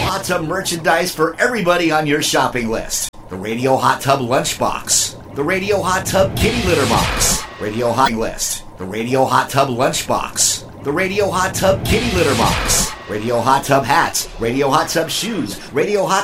Hot Tub merchandise for everybody on your shopping list. The Radio Hot Tub Lunchbox. The Radio Hot Tub Kitty Litter Box. Radio Hot List. The Radio Hot Tub Lunchbox. The Radio Hot Tub Kitty Litter Box. Radio Hot Tub Hats. Radio Hot Tub Shoes. Radio Hot